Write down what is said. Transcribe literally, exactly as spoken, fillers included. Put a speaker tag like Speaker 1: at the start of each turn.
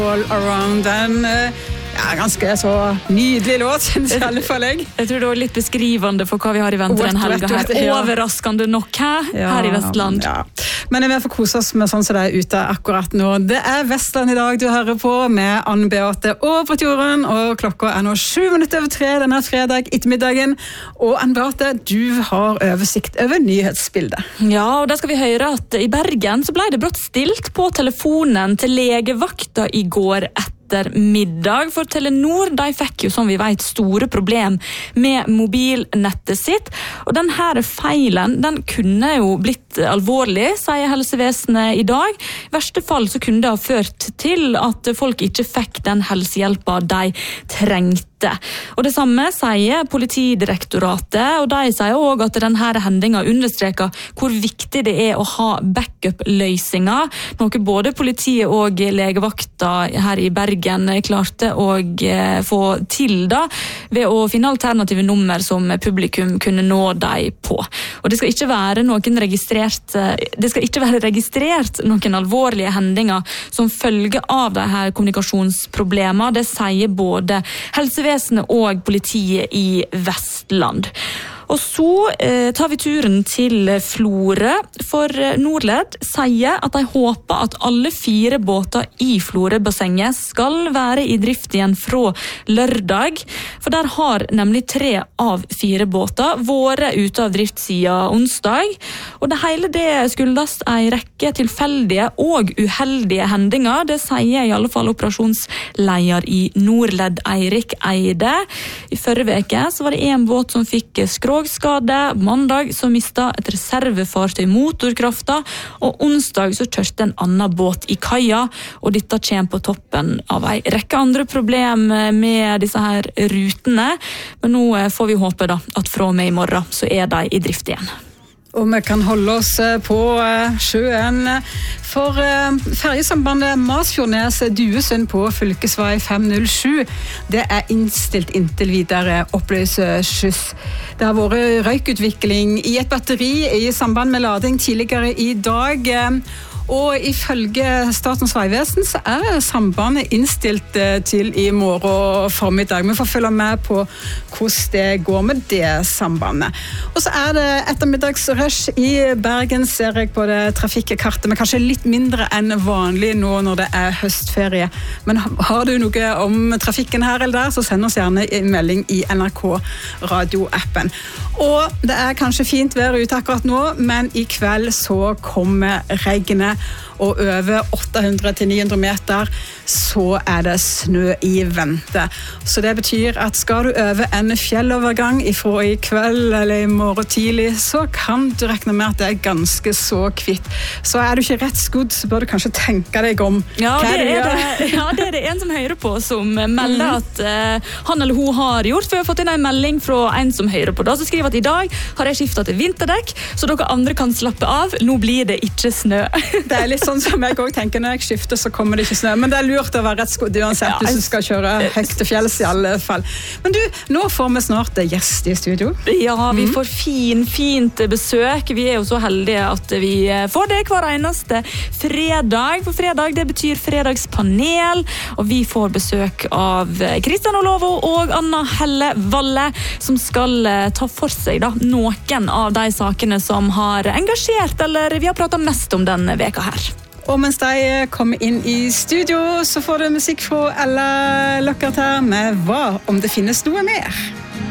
Speaker 1: All Around, den ja, ganske så nydelig låt, synes jeg i alle fall jeg.
Speaker 2: Jeg tror det var litt beskrivende for hva vi har i vente den helga her. Ja. Overraskende nok her, ja, her i Vestland.
Speaker 1: Ja. Men jeg vil få kose oss med sånn som det er ute akkurat nå. Det er Vestland i dag du hører på med Anne Beate og Britt Jorunn, og klokka er nå sju minutter over tre denne fredag ettermiddagen. Og Anne Beate, du har oversikt over nyhetsbildet.
Speaker 2: Ja, og da skal vi høre at i Bergen så ble det brått stilt på telefonen til legevakta i går etter middag, for Telenor de fikk jo, som vi vet, store problem med mobilnettet sitt, og denne feilen den kunne jo blitt alvorlig, sier helsevesenet i dag. I verste fall så kunne det ha ført til at folk ikke fikk den helsehjelpa de trengte. Og det samme sier Politidirektoratet, og de sier også at denne hendinga understreker hvor viktig det er å ha backup-løsninger, noe både politiet og legevakta her i Bergen klarte å få til da, ved å finne alternative nummer som publikum kunne nå dem på. Og det skal ikke være noen registrert, det skal ikke være registrert noen alvorlige hendinger som følge av de her kommunikasjonsproblemer, det sier både helsevesenet og politiet i Vestland. Og så eh, tar vi turen til Florø, for Norled sier at de håper at alle fire båter i Florø-bassenget skal være i drift igjen fra lørdag, for der har nemlig tre av fire båter vært ute av drift siden onsdag, og det hele det skyldes en rekke tilfeldige og uheldige hendinger, det sier i alle fall operasjonsleder i Norled Eirik Eide. I forrige veke så var det en båt som fikk skrå skade. Mandag så mistet et reservefartøy motorkrafta, og onsdag så kjørte en annen båt i kaia, og dette kommer på toppen av en rekke andre problem med disse her rutene, men nå får vi håpe da at fra og med i morgen så er de i drift igjen.
Speaker 1: Og vi kan holde oss på sjøen, for fergesambandet Masfjordnes-Duesund på fylkesvei fem null sju, det er innstilt inntil videre oppløseskyss. Det har vært røykutvikling i et batteri i samband med lading tidligere i dag, og ifølge Statens vegvesen så er sambandet innstilt til i morgen formiddag. Vi får følge med på hvordan det går med det sambandet. Og så er det ettermiddagsrush i Bergen, ser jeg på det trafikkartet, men kanskje litt mindre enn vanlig nå når det er høstferie. Men har du noe om trafikken her eller der, så send oss gjerne en melding i N R K radioappen. Og det er kanskje fint vær ute akkurat nå, men i kveld så kommer regnet, og over åtte hundre til ni hundre meter så er det snø i vente. Så det betyr at skal du over en fjellovergang ifra i kveld eller i morgen tidlig, så kan du regne med at det er ganske så kvitt. Så er du ikke rett skodd, så bør du kanskje tenke deg om
Speaker 2: ja,
Speaker 1: hva
Speaker 2: det
Speaker 1: du
Speaker 2: er
Speaker 1: gjør.
Speaker 2: Det, ja, det er det en som hører på som melder at uh, han eller hun har gjort. Vi har fått inn en melding fra en som hører på da, som skriver at i dag har jeg skiftet til vinterdekk, så dere andre kan slappe av. Nå blir det ikke snø.
Speaker 1: Det er litt sånn som jeg også tenker, når jeg skifter så kommer det ikke snø, men det er lurt å være rett skodd uansett, hvis du skal kjøre høyt til fjells i alle fall. Men du, nå får vi snart gjest i studio.
Speaker 2: Ja, vi får fin, fint besøk. Vi er jo så heldige at vi får det hver eneste fredag. For fredag, det betyr fredagspanel, og vi får besøk av Kristian Olovo og Anna Helle Valle, som skal ta for seg da, noen av de sakene som har engasjert, eller vi har pratet mest om denne veka her.
Speaker 1: Og mens de kommer inn i studio, så får du musikk fra Ella Løkkert her med Hva om det finnes noe mer?